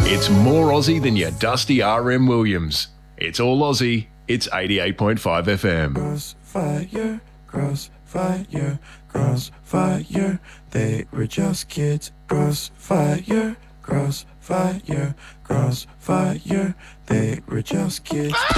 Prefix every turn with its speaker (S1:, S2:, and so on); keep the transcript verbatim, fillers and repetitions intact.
S1: It's more Aussie than your dusty R M Williams. It's all Aussie. It's eighty-eight point five F M.
S2: Crossfire, crossfire, crossfire. They were just kids. Crossfire, crossfire, crossfire. They were just kids.